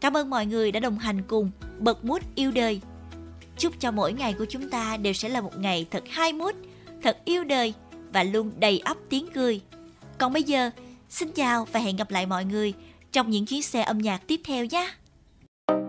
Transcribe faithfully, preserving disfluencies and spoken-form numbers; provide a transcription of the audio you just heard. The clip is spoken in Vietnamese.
Cảm ơn mọi người đã đồng hành cùng Bật Mút Yêu Đời. Chúc cho mỗi ngày của chúng ta đều sẽ là một ngày thật hai mút, thật yêu đời và luôn đầy ắp tiếng cười. Còn bây giờ, xin chào và hẹn gặp lại mọi người trong những chuyến xe âm nhạc tiếp theo nhé.